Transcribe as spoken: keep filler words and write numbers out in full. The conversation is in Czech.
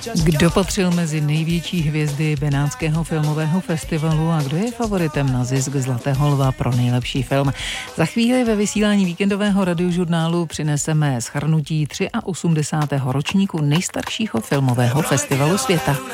Kdo patřil mezi největší hvězdy Benátského filmového festivalu a kdo je favoritem na zisk Zlatého lva pro nejlepší film? Za chvíli ve vysílání víkendového radiožurnálu přineseme shrnutí osmdesátého třetího ročníku nejstaršího filmového festivalu světa.